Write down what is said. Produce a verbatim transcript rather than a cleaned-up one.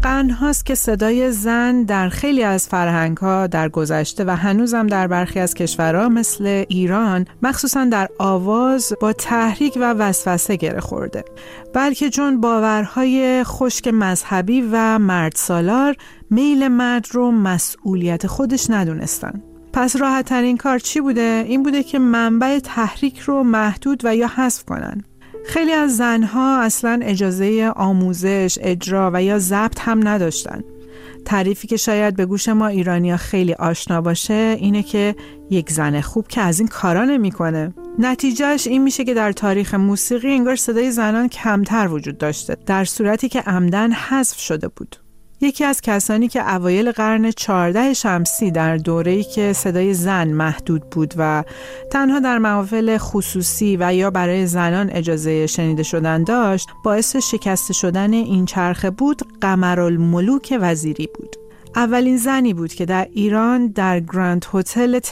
قرن‌هاست که صدای زن در خیلی از فرهنگ‌ها در گذشته و هنوزم در برخی از کشورها مثل ایران مخصوصاً در آواز با تحریک و وسوسه گره خورده، بلکه چون باورهای خشک مذهبی و مردسالار میل مرد رو مسئولیت خودش ندونستن. پس راحت ترین کار چی بوده؟ این بوده که منبع تحریک رو محدود و یا حذف کنن. خیلی از زنها اصلاً اجازه آموزش، اجرا و یا ضبط هم نداشتن. تعریفی که شاید به گوش ما ایرانی‌ها خیلی آشنا باشه اینه که یک زن خوب که از این کارا نمی‌کنه. نتیجهش این میشه که در تاریخ موسیقی انگار صدای زنان کمتر وجود داشته، در صورتی که عمدن حذف شده بود. یکی از کسانی که اوایل قرن چهاردهم شمسی در دوره‌ای که صدای زن محدود بود و تنها در محافل خصوصی و یا برای زنان اجازه شنیده شدن داشت، باعث شکسته شدن این چرخه بود، قمرالملوک وزیری بود. اولین زنی بود که در ایران در گراند هتل